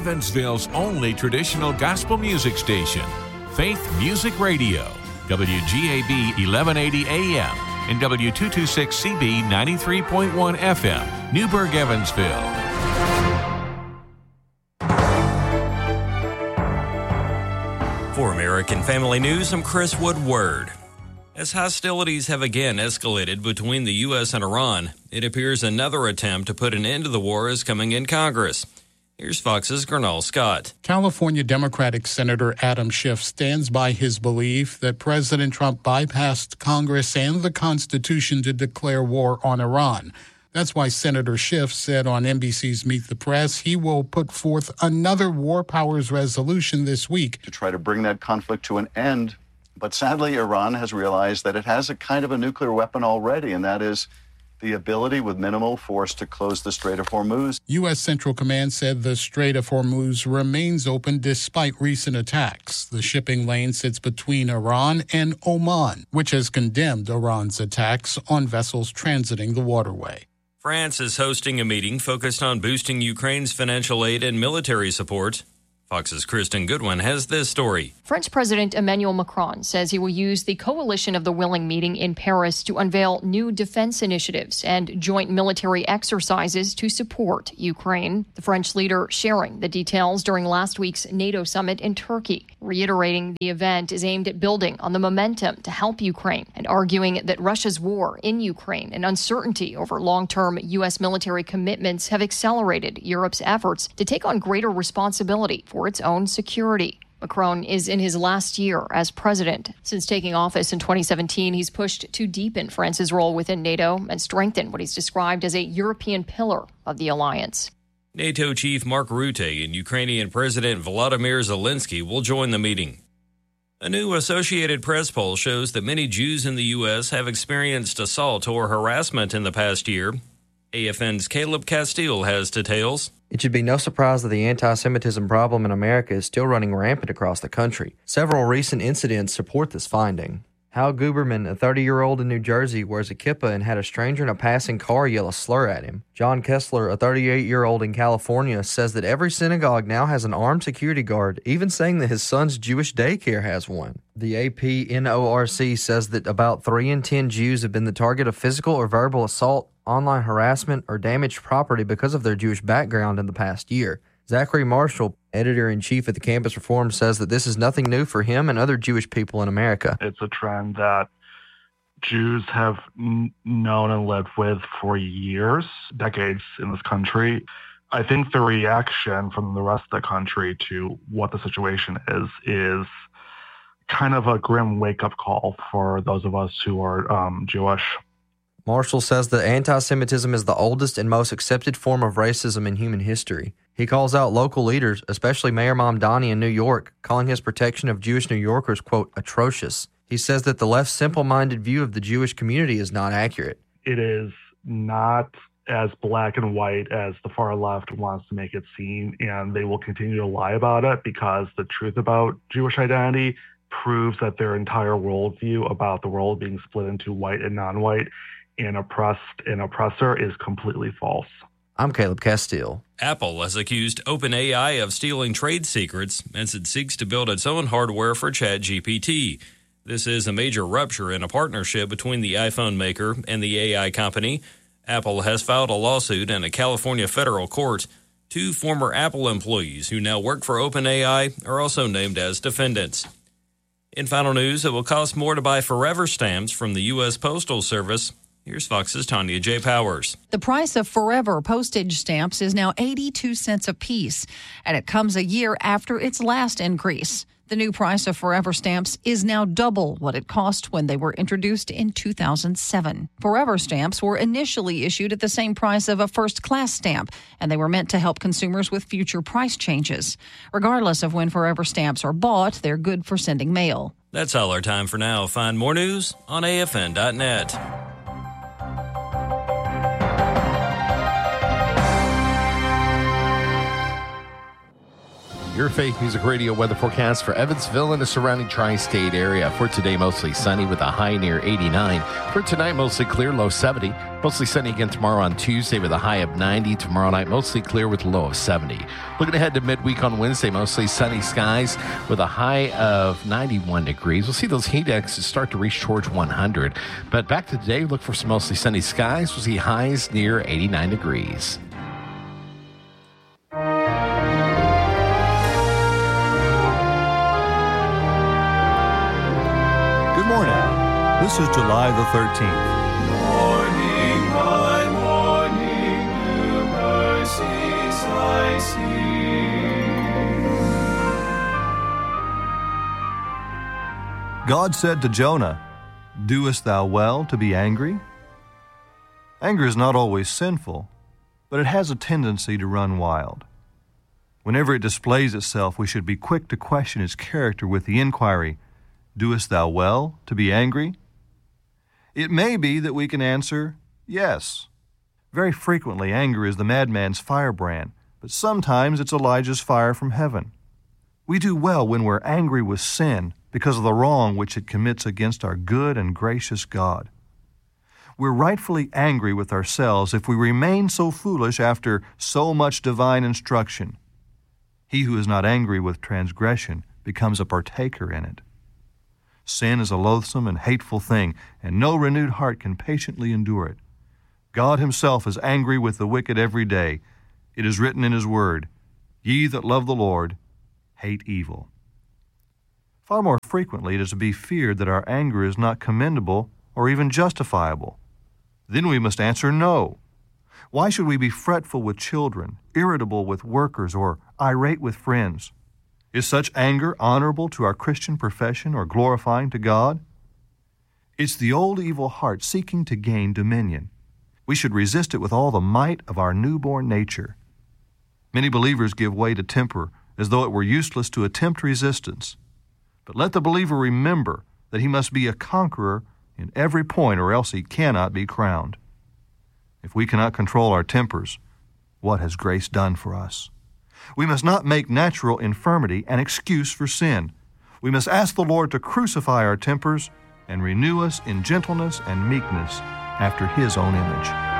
Evansville's only traditional gospel music station, Faith Music Radio, WGAB 1180 AM and W226CB 93.1 FM, Newburgh, Evansville. For American Family News, I'm Chris Woodward. As hostilities have again escalated between the U.S. and Iran, it appears another attempt to put an end to the war is coming in Congress. Here's Fox's Gernal Scott. California Democratic Senator Adam Schiff stands by his belief that President Trump bypassed Congress and the Constitution to declare war on Iran. That's why Senator Schiff said on NBC's Meet the Press he will put forth another war powers resolution this week to try to bring that conflict to an end. But sadly, Iran has realized that it has a kind of a nuclear weapon already, and that is the ability with minimal force to close the Strait of Hormuz. U.S. Central Command said the Strait of Hormuz remains open despite recent attacks. The shipping lane sits between Iran and Oman, which has condemned Iran's attacks on vessels transiting the waterway. France is hosting a meeting focused on boosting Ukraine's financial aid and military support. Fox's Kristen Goodwin has this story. French President Emmanuel Macron says he will use the Coalition of the Willing meeting in Paris to unveil new defense initiatives and joint military exercises to support Ukraine. The French leader sharing the details during last week's NATO summit in Turkey, reiterating the event is aimed at building on the momentum to help Ukraine and arguing that Russia's war in Ukraine and uncertainty over long-term U.S. military commitments have accelerated Europe's efforts to take on greater responsibility for its own security. Macron is in his last year as president. Since taking office in 2017, he's pushed to deepen France's role within NATO and strengthen what he's described as a European pillar of the alliance. NATO Chief Mark Rutte and Ukrainian President Volodymyr Zelensky will join the meeting. A new Associated Press poll shows that many Jews in the U.S. have experienced assault or harassment in the past year. AFN's Caleb Castile has details. It should be no surprise that the anti-Semitism problem in America is still running rampant across the country. Several recent incidents support this finding. Hal Guberman, a 30-year-old in New Jersey, wears a kippah and had a stranger in a passing car yell a slur at him. John Kessler, a 38-year-old in California, says that every synagogue now has an armed security guard, even saying that his son's Jewish daycare has one. The APNORC says that about 3 in 10 Jews have been the target of physical or verbal assault, online harassment, or damaged property because of their Jewish background in the past year. Zachary Marshall, editor-in-chief at the Campus Reform, says that this is nothing new for him and other Jewish people in America. It's a trend that Jews have known and lived with for years, decades in this country. I think the reaction from the rest of the country to what the situation is kind of a grim wake-up call for those of us who are Jewish. Marshall says that anti-Semitism is the oldest and most accepted form of racism in human history. He calls out local leaders, especially Mayor Mamdani in New York, calling his protection of Jewish New Yorkers, quote, atrocious. He says that the left's simple-minded view of the Jewish community is not accurate. It is not as black and white as the far left wants to make it seem, and they will continue to lie about it because the truth about Jewish identity proves that their entire worldview about the world being split into white and non-white and oppressed and oppressor is completely false. I'm Caleb Castile. Apple has accused OpenAI of stealing trade secrets as it seeks to build its own hardware for ChatGPT. This is a major rupture in a partnership between the iPhone maker and the AI company. Apple has filed a lawsuit in a California federal court. 2 former Apple employees who now work for OpenAI are also named as defendants. In final news, it will cost more to buy Forever stamps from the U.S. Postal Service. Here's Fox's Tanya J. Powers. The price of Forever postage stamps is now 82 cents a piece, and it comes a year after its last increase. The new price of Forever stamps is now double what it cost when they were introduced in 2007. Forever stamps were initially issued at the same price of a first-class stamp, and they were meant to help consumers with future price changes. Regardless of when Forever stamps are bought, they're good for sending mail. That's all our time for now. Find more news on AFN.net. your Faith Music Radio weather forecast for Evansville and the surrounding tri-state area. For today, mostly sunny with a high near 89. For tonight, mostly clear, low 70. Mostly sunny again tomorrow on Tuesday with a high of 90. Tomorrow night, mostly clear with a low of 70. Looking ahead to midweek on Wednesday, mostly sunny skies with a high of 91 degrees. We'll see those heat indexes start to reach towards 100. But back to today, look for some mostly sunny skies. We'll see highs near 89 degrees. Good morning. This is July the 13th. Morning by morning, new mercies I see. God said to Jonah, "Doest thou well to be angry?" Anger is not always sinful, but it has a tendency to run wild. Whenever it displays itself, we should be quick to question its character with the inquiry, "Doest thou well to be angry?" It may be that we can answer, yes. Very frequently, anger is the madman's firebrand, but sometimes it's Elijah's fire from heaven. We do well when we're angry with sin because of the wrong which it commits against our good and gracious God. We're rightfully angry with ourselves if we remain so foolish after so much divine instruction. He who is not angry with transgression becomes a partaker in it. Sin is a loathsome and hateful thing, and no renewed heart can patiently endure it. God himself is angry with the wicked every day. It is written in his word, "Ye that love the Lord, hate evil." Far more frequently, it is to be feared that our anger is not commendable or even justifiable. Then we must answer no. Why should we be fretful with children, irritable with workers, or irate with friends? Is such anger honorable to our Christian profession or glorifying to God? It's the old evil heart seeking to gain dominion. We should resist it with all the might of our newborn nature. Many believers give way to temper as though it were useless to attempt resistance. But let the believer remember that he must be a conqueror in every point, or else he cannot be crowned. If we cannot control our tempers, what has grace done for us? We must not make natural infirmity an excuse for sin. We must ask the Lord to crucify our tempers and renew us in gentleness and meekness after his own image.